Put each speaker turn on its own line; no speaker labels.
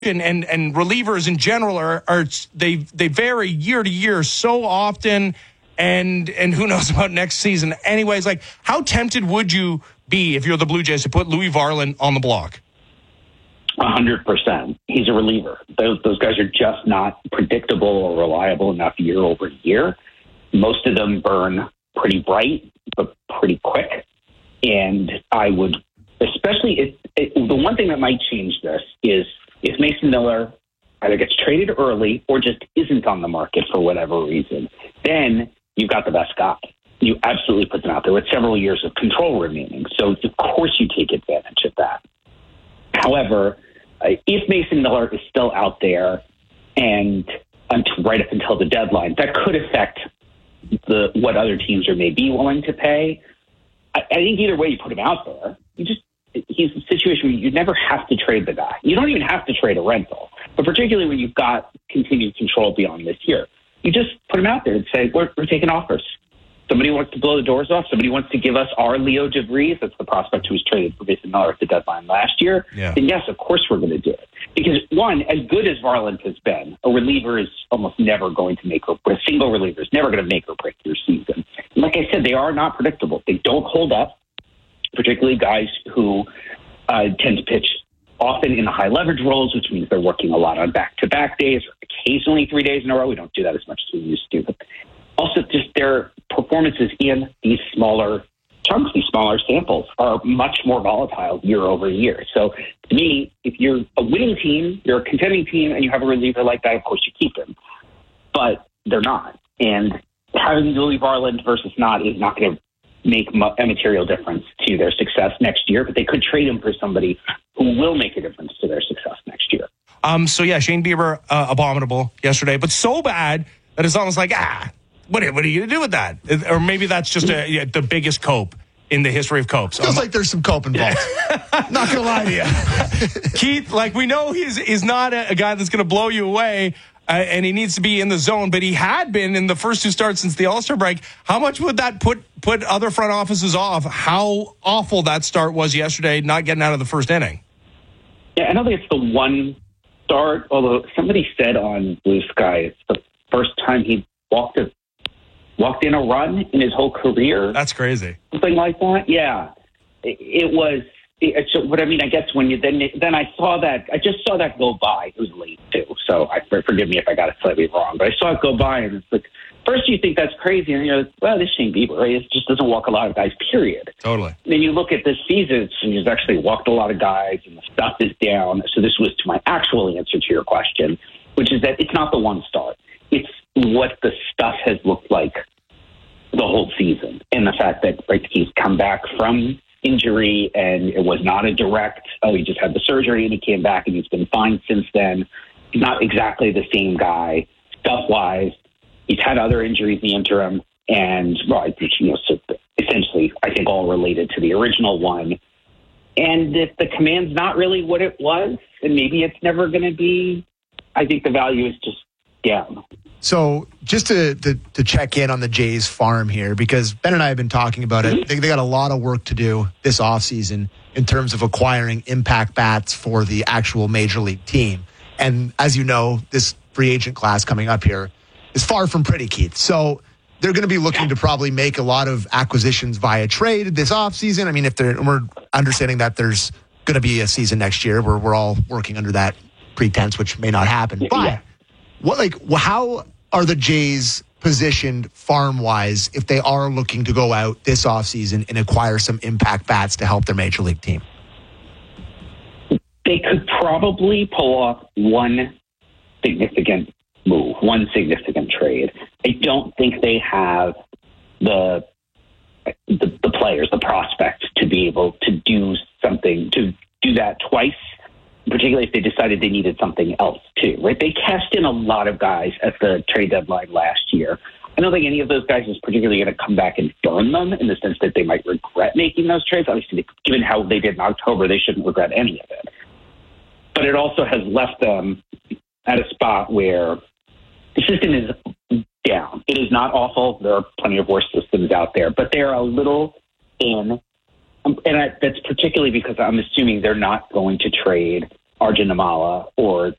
and relievers in general are they vary year to year so often, and who knows about next season. Anyways, like, how tempted would you be if you're the Blue Jays to put Louis Varland on the block?
100%. He's a reliever. Those guys are just not predictable or reliable enough year over year. Most of them burn pretty bright, but pretty quick. And I would, especially the one thing that might change this is if Mason Miller either gets traded early or just isn't on the market for whatever reason, then you've got the best guy. You absolutely put them out there with several years of control remaining. So, of course, you take advantage of that. However, if Mason Miller is still out there and right up until the deadline, that could affect what other teams are maybe willing to pay. I think either way you put him out there, he's a situation where you never have to trade the guy. You don't even have to trade a rental. But particularly when you've got continued control beyond this year, you just put him out there and say, we're taking offers. Somebody wants to blow the doors off. Somebody wants to give us our Leo DeVries. That's the prospect who was traded for Mason Miller at the deadline last year.
Yeah.
Then yes, of course we're going to do it. Because one, as good as Varland has been, a reliever is almost never going to a single reliever is never going to make or break your season. And like I said, they are not predictable. They don't hold up, particularly guys who tend to pitch often in the high leverage roles, which means they're working a lot on back-to-back days, or occasionally 3 days in a row. We don't do that as much as we used to. But also, just their performances in these smaller chunks, these smaller samples, are much more volatile year over year. So, to me, if you're a winning team, you're a contending team, and you have a reliever like that, of course you keep him. But they're not. And having Louis Varland versus not is not going to make a material difference to their success next year, but they could trade him for somebody who will make a difference to their success next year.
So, yeah, Shane Bieber, abominable yesterday, but so bad that it's almost like, what are you going to do with that? Or maybe that's just the biggest cope in the history of copes.
Feels like there's some cope involved. Not going to lie to you.
Keith, like, we know he's not a guy that's going to blow you away, and he needs to be in the zone, but he had been in the first two starts since the All-Star break. How much would that put other front offices off? How awful that start was yesterday, not getting out of the first inning?
Yeah, I don't think it's the one start, although somebody said on Blue Sky it's the first time he walked in a run in his whole career.
That's crazy.
Something like that. Yeah, it was. But I mean, I guess when you then I saw that, I just saw that go by. It was late too, so forgive me if I got it slightly wrong. But I saw it go by, and it's like, first you think that's crazy, and you're like, well, this Shane Bieber, right? It just doesn't walk a lot of guys. Period.
Totally.
And then you look at this season, and he's actually walked a lot of guys, and the stuff is down. So this was to my actual answer to your question, which is that it's not the one start. It's what the stuff has looked like the whole season, and the fact that he's come back from injury and it was not a direct, he just had the surgery and he came back and he's been fine since then. He's not exactly the same guy stuff-wise. He's had other injuries in the interim, and so essentially I think all related to the original one. And if the command's not really what it was, and maybe it's never going to be, I think the value is just down.
So just to check in on the Jays farm here, because Ben and I have been talking about it. They got a lot of work to do this offseason in terms of acquiring impact bats for the actual major league team. And as you know, this free agent class coming up here is far from pretty, Keith. So they're going to be looking to probably make a lot of acquisitions via trade this offseason. I mean, we're understanding that there's going to be a season next year where we're all working under that pretense, which may not happen. But how are the Jays positioned farm-wise if they are looking to go out this offseason and acquire some impact bats to help their major league team?
They could probably pull off one significant move, one significant trade. I don't think they have the players, the prospects, to be able to do something, to do that twice, particularly if they decided they needed something else too, right? They cashed in a lot of guys at the trade deadline last year. I don't think any of those guys is particularly going to come back and burn them in the sense that they might regret making those trades. Obviously, given how they did in October, they shouldn't regret any of it. But it also has left them at a spot where the system is down. It is not awful. There are plenty of worse systems out there, but they're a little in. And that's particularly because I'm assuming they're not going to trade Arjun Nimmala or